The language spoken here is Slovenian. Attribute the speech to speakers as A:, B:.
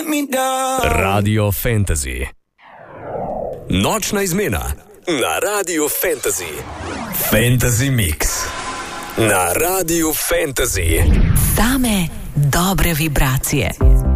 A: let me down.
B: Radio Fantasy. Nočna izmena na Radio Fantasy. Fantasy Mix na Radio Fantasy.
C: Same dobre vibracije.